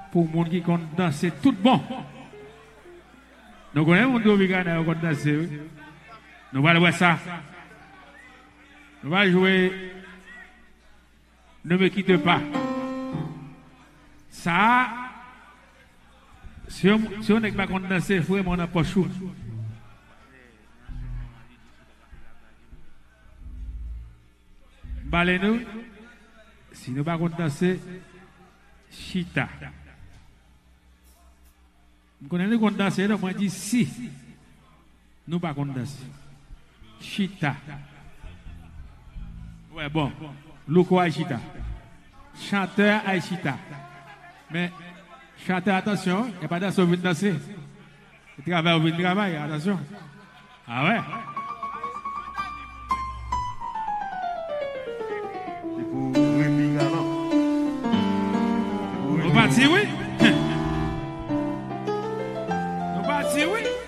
pour les gens qui comptent danser tout bon. Nous connaissons les gens qui comptent danser. Nous allons voir ça. Nous allons jouer. Ne me quitte pas. Ça, si on n'est pas content danser, il faut vraiment n'a pas chou. Balez-nous. Si nous pas content danser, chita. Nous connaissons content danser, donc moi dis si. Nous pas content danser. Chita. Ouais, bon. Loco Aïchita. Chanteur Aïchita. Mais, chanteur, attention, il n'y a pas d'assaut pour danser. Travail, attention. Ah ouais? C'est pour Rémi Galant. Nous partis, oui? Nous partis, oui?